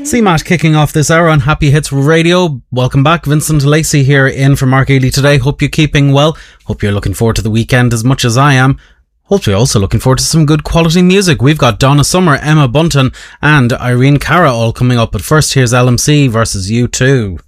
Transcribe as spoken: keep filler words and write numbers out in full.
C-Matt kicking off this hour on Happy Hits Radio. Welcome back. Vincent Lacey here in for Mark Ely today. Hope you're keeping well. Hope you're looking forward to the weekend as much as I am. Hope you're also looking forward to some good quality music. We've got Donna Summer, Emma Bunton and Irene Cara all coming up. But first, here's L M C versus U two.